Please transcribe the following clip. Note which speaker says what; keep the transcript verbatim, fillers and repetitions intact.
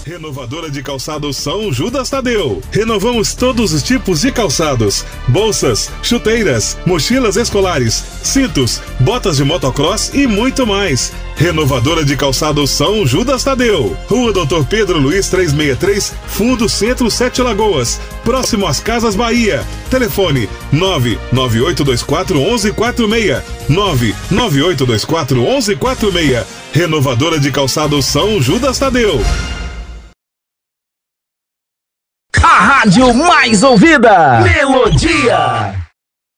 Speaker 1: Renovadora de calçados São Judas Tadeu. Renovamos todos os tipos de calçados: bolsas, chuteiras, mochilas escolares, cintos, botas de motocross e muito mais. Renovadora de calçados São Judas Tadeu. Rua Doutor Pedro Luiz trezentos e sessenta e três, Fundo Centro, Sete Lagoas, próximo às Casas Bahia. Telefone nove nove oito dois quatro um um quatro seis, nove nove oito dois quatro um um quatro seis. Renovadora de calçados São Judas Tadeu.
Speaker 2: A rádio mais ouvida, Melodia.